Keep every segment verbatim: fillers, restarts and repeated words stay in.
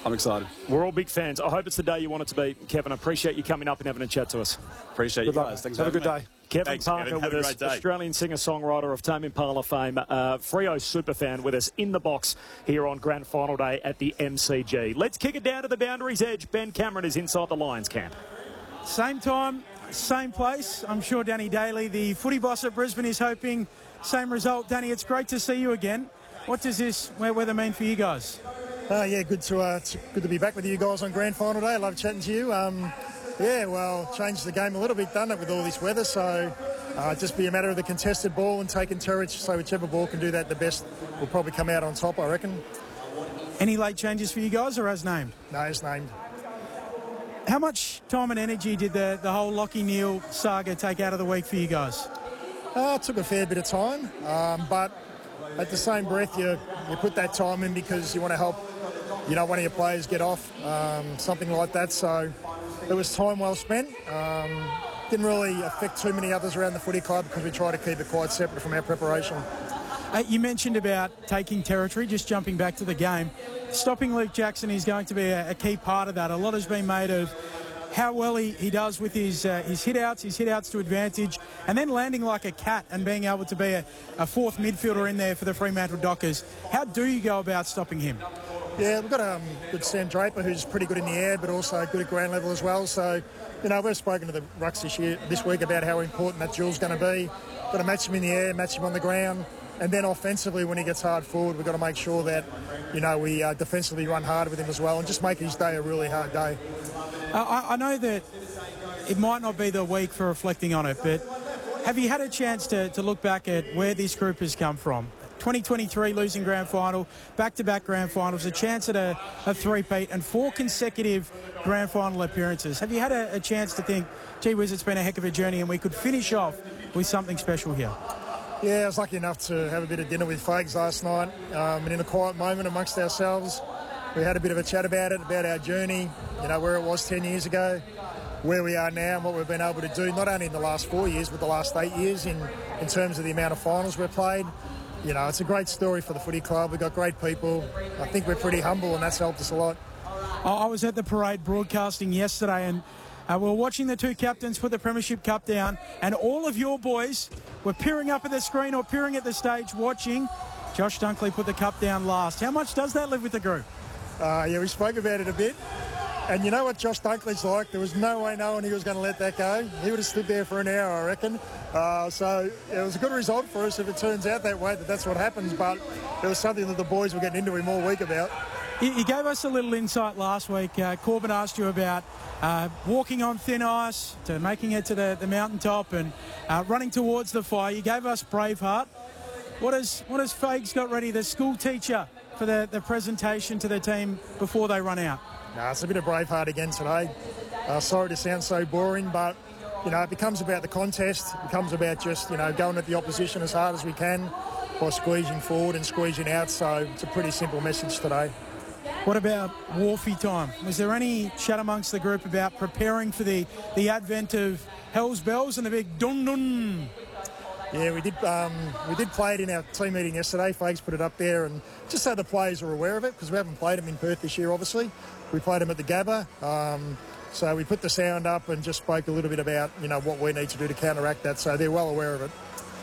I'm excited. We're all big fans. I hope it's the day you want it to be. Kevin, I appreciate you coming up and having a chat to us. Appreciate Good you luck. guys. Thanks Have a for good having day. me. Kevin Thanks, Parker Kevin. Have with a us, great day. Australian singer-songwriter of Tame Impala fame, uh, Freo superfan with us in the box here on Grand Final Day at the M C G. Let's kick it down to the boundary's edge. Ben Cameron is inside the Lions camp. Same time, same place. I'm sure Danny Daly, the footy boss at Brisbane, is hoping same result. Danny, it's great to see you again. What does this weather mean for you guys? Uh, yeah, good to uh, it's good to be back with you guys on Grand Final Day. I love chatting to you. Um, yeah, well, changed the game a little bit, done it with all this weather. So uh, just be a matter of the contested ball and taking turrets. So whichever ball can do that the best will probably come out on top, I reckon. Any late changes for you guys, or as named? No, as named. How much time and energy did the, the whole Lachie Neale saga take out of the week for you guys? Uh, it took a fair bit of time, um, but at the same breath, you you put that time in because you want to help, you know, one of your players get off, um, something like that. So it was time well spent. Um, didn't really affect too many others around the footy club because we try to keep it quite separate from our preparation. Uh, you mentioned about taking territory, just jumping back to the game. Stopping Luke Jackson is going to be a, a key part of that. A lot has been made of how well he, he does with his uh, his hit-outs, his hit-outs to advantage, and then landing like a cat and being able to be a, a fourth midfielder in there for the Fremantle Dockers. How do you go about stopping him? Yeah, we've got um, good Sam Draper, who's pretty good in the air, but also good at ground level as well. So, you know, we've spoken to the Rucks this year, this week about how important that duel's going to be. Got to match him in the air, match him on the ground. And then offensively, when he gets hard forward, we've got to make sure that, you know, we uh, defensively run hard with him as well and just make his day a really hard day. Uh, I, I know that it might not be the week for reflecting on it, but have you had a chance to, to look back at where this group has come from? twenty twenty-three losing grand final, back-to-back grand finals, a chance at a, a three-peat and four consecutive grand final appearances. Have you had a, a chance to think, gee whiz, it's been a heck of a journey and we could finish off with something special here? Yeah, I was lucky enough to have a bit of dinner with Fags last night, um, and in a quiet moment amongst ourselves, we had a bit of a chat about it, about our journey, you know, where it was ten years ago, where we are now and what we've been able to do, not only in the last four years, but the last eight years in, in terms of the amount of finals we've played. You know, it's a great story for the footy club. We've got great people. I think we're pretty humble and that's helped us a lot. I was at the parade broadcasting yesterday and uh, we were watching the two captains put the Premiership Cup down and all of your boys were peering up at the screen or peering at the stage watching Josh Dunkley put the cup down last. How much does that live with the group? Uh, yeah, we spoke about it a bit. And you know what Josh Dunkley's like? There was no way knowing he was going to let that go. He would have stood there for an hour, I reckon. Uh, so it was a good result for us if it turns out that way, that that's what happens. But it was something that the boys were getting into him all week about. You gave us a little insight last week. Uh, Corbin asked you about uh, walking on thin ice to making it to the, the mountaintop and uh, running towards the fire. You gave us Braveheart. What has, what has Fags got ready, the school teacher, for the, the presentation to the team before they run out? No, it's a bit of Braveheart again today. Uh, sorry to sound so boring, but, you know, it becomes about the contest. It becomes about just, you know, going at the opposition as hard as we can by squeezing forward and squeezing out. So it's a pretty simple message today. What about Wharfie time? Was there any chat amongst the group about preparing for the, the advent of Hell's Bells and the big dun-dun? Yeah, we did um, we did play it in our team meeting yesterday. Fags put it up there, and just so the players are aware of it, because we haven't played them in Perth this year, obviously. We played them at the Gabba. Um, so we put the sound up and just spoke a little bit about, you know, what we need to do to counteract that, so they're well aware of it.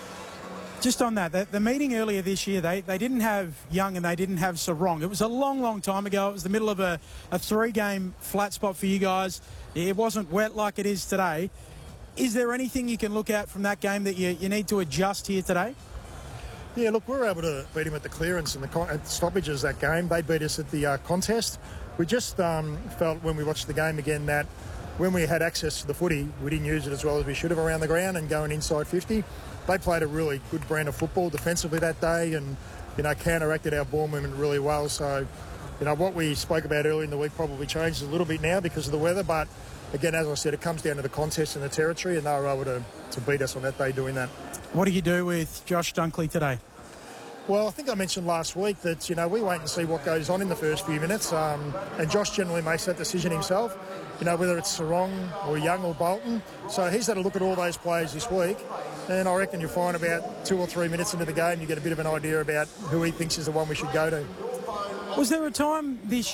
Just on that, the, the meeting earlier this year, they, they didn't have Young and they didn't have Sarong. It was a long, long time ago. It was the middle of a, a three-game flat spot for you guys. It wasn't wet like it is today. Is there anything you can look at from that game that you, you need to adjust here today? Yeah, look, we were able to beat him at the clearance and the con- at stoppages that game. They beat us at the uh, contest. We just um, felt when we watched the game again that when we had access to the footy, we didn't use it as well as we should have around the ground and going inside fifty. They played a really good brand of football defensively that day and, you know, counteracted our ball movement really well. So, you know, what we spoke about earlier in the week probably changed a little bit now because of the weather, but again, as I said, it comes down to the contest and the territory, and they were able to, to beat us on that day doing that. What do you do with Josh Dunkley today? Well, I think I mentioned last week that, you know, we wait and see what goes on in the first few minutes, um, and Josh generally makes that decision himself, you know, whether it's Sarong or Young or Bolton. So he's had a look at all those players this week, and I reckon you'll find about two or three minutes into the game, you get a bit of an idea about who he thinks is the one we should go to. Was there a time this